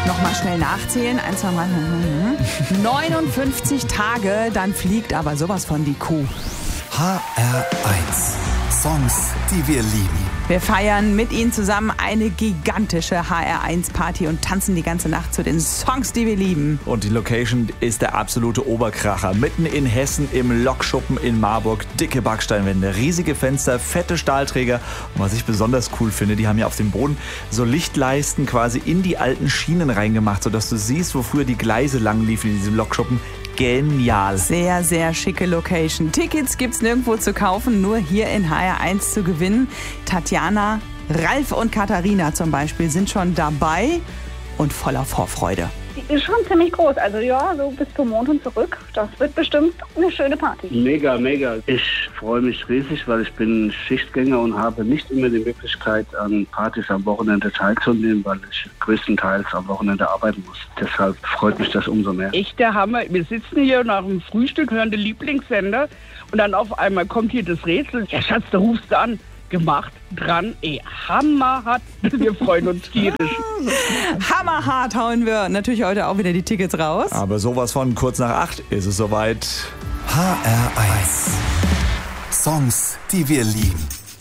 Nochmal schnell nachzählen. 1, 2, 3, 59 Tage, dann fliegt aber sowas von die Kuh. HR1. Songs, die wir lieben. Wir feiern mit Ihnen zusammen eine gigantische HR1-Party und tanzen die ganze Nacht zu den Songs, die wir lieben. Und die Location ist der absolute Oberkracher. Mitten in Hessen im Lokschuppen in Marburg. Dicke Backsteinwände, riesige Fenster, fette Stahlträger. Und was ich besonders cool finde, die haben ja auf dem Boden so Lichtleisten quasi in die alten Schienen reingemacht, sodass du siehst, wo früher die Gleise lang liefen in diesem Lokschuppen. Genial. Sehr, sehr schicke Location. Tickets gibt's nirgendwo zu kaufen, nur hier in HR1 zu gewinnen. Tatjana, Ralf und Katharina zum Beispiel sind schon dabei und voller Vorfreude. Die ist schon ziemlich groß. Also ja, so bis zum Mond und zurück. Das wird bestimmt eine schöne Party. Mega, mega. Ich freue mich riesig, weil ich bin Schichtgänger und habe nicht immer die Möglichkeit, an Partys am Wochenende teilzunehmen, weil ich größtenteils am Wochenende arbeiten muss. Deshalb freut mich das umso mehr. Echt der Hammer. Wir sitzen hier nach dem Frühstück, hören den Lieblingssender und dann auf einmal kommt hier das Rätsel. Ja, Schatz, da rufst du an. Gemacht, dran, hammerhart. Wir freuen uns tierisch. Hammerhart hauen wir natürlich heute auch wieder die Tickets raus. Aber sowas von kurz nach 8 ist es soweit. HR1. Songs, die wir lieben.